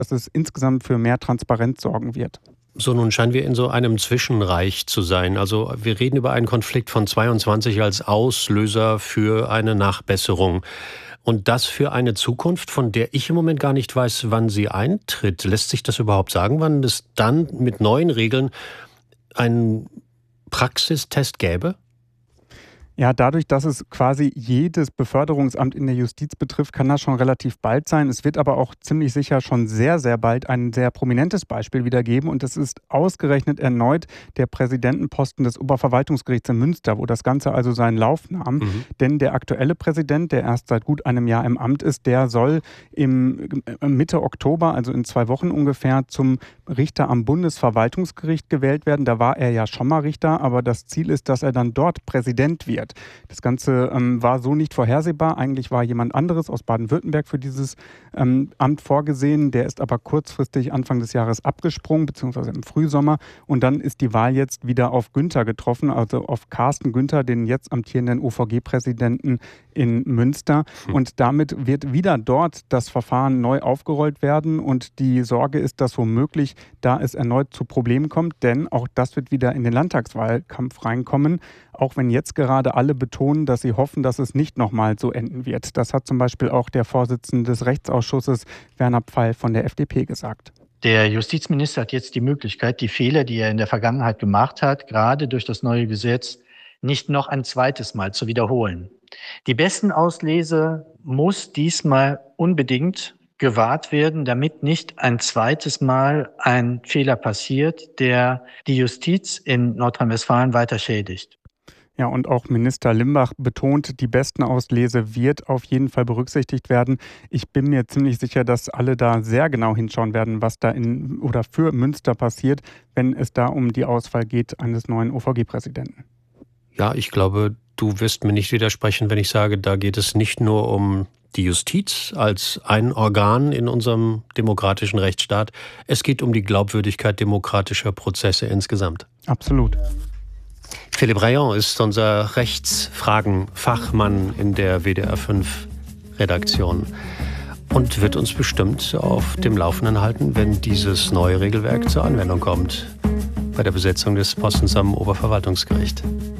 dass es insgesamt für mehr Transparenz sorgen wird. So, nun scheinen wir in so einem Zwischenreich zu sein. Also wir reden über einen Konflikt von 22 als Auslöser für eine Nachbesserung. Und das für eine Zukunft, von der ich im Moment gar nicht weiß, wann sie eintritt. Lässt sich das überhaupt sagen, wann es dann mit neuen Regeln einen Praxistest gäbe? Ja, dadurch, dass es quasi jedes Beförderungsamt in der Justiz betrifft, kann das schon relativ bald sein. Es wird aber auch ziemlich sicher schon sehr, sehr bald ein sehr prominentes Beispiel wieder geben. Und das ist ausgerechnet erneut der Präsidentenposten des Oberverwaltungsgerichts in Münster, wo das Ganze also seinen Lauf nahm. Denn der aktuelle Präsident, der erst seit gut einem Jahr im Amt ist, der soll im Mitte Oktober, also in 2 Wochen ungefähr, zum Richter am Bundesverwaltungsgericht gewählt werden. Da war er ja schon mal Richter, aber das Ziel ist, dass er dann dort Präsident wird. Das Ganze war so nicht vorhersehbar. Eigentlich war jemand anderes aus Baden-Württemberg für dieses Amt vorgesehen. Der ist aber kurzfristig Anfang des Jahres abgesprungen, beziehungsweise im Frühsommer. Und dann ist die Wahl jetzt wieder auf Günther getroffen, also auf Carsten Günther, den jetzt amtierenden OVG-Präsidenten in Münster. Und damit wird wieder dort das Verfahren neu aufgerollt werden. Und die Sorge ist, dass womöglich da es erneut zu Problemen kommt, denn auch das wird wieder in den Landtagswahlkampf reinkommen. Auch wenn jetzt gerade alle betonen, dass sie hoffen, dass es nicht nochmal so enden wird. Das hat zum Beispiel auch der Vorsitzende des Rechtsausschusses Werner Pfeil von der FDP gesagt. Der Justizminister hat jetzt die Möglichkeit, die Fehler, die er in der Vergangenheit gemacht hat, gerade durch das neue Gesetz, nicht noch ein zweites Mal zu wiederholen. Die Bestenauslese muss diesmal unbedingt gewahrt werden, damit nicht ein zweites Mal ein Fehler passiert, der die Justiz in Nordrhein-Westfalen weiter schädigt. Ja, und auch Minister Limbach betont, die Bestenauslese wird auf jeden Fall berücksichtigt werden. Ich bin mir ziemlich sicher, dass alle da sehr genau hinschauen werden, was da in oder für Münster passiert, wenn es da um die Auswahl geht eines neuen OVG-Präsidenten. Ja, ich glaube, du wirst mir nicht widersprechen, wenn ich sage, da geht es nicht nur um die Justiz als ein Organ in unserem demokratischen Rechtsstaat. Es geht um die Glaubwürdigkeit demokratischer Prozesse insgesamt. Absolut. Philippe Rayon ist unser Rechtsfragen-Fachmann in der WDR5-Redaktion und wird uns bestimmt auf dem Laufenden halten, wenn dieses neue Regelwerk zur Anwendung kommt bei der Besetzung des Postens am Oberverwaltungsgericht.